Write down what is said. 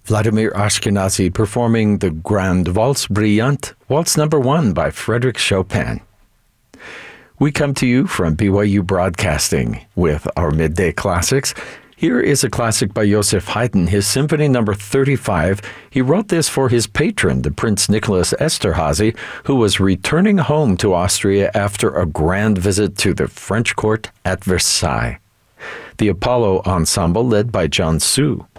Vladimir Ashkenazy performing the Grande Valse Brillante, Waltz Number 1 by Frédéric Chopin. We come to you from BYU Broadcasting with our Midday Classics. Here is a classic by Joseph Haydn, his Symphony Number 35. He wrote this for his patron, the Prince Nicholas Esterházy, who was returning home to Austria after a grand visit to the French court at Versailles. The Apollo Ensemble, led by John Su.